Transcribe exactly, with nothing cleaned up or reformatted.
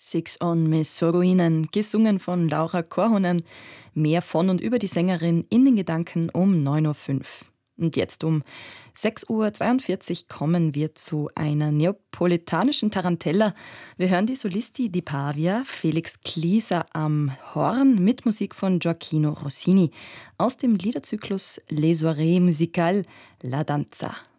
Six on me Soroinen, gesungen von Laura Korhonen. Mehr von und über die Sängerin in den Gedanken um neun Uhr fünf. Und jetzt um sechs Uhr zweiundvierzig kommen wir zu einer neapolitanischen Tarantella. Wir hören die Solisti di Pavia, Felix Klieser am Horn mit Musik von Gioacchino Rossini aus dem Liederzyklus Les Soirées Musicales La Danza.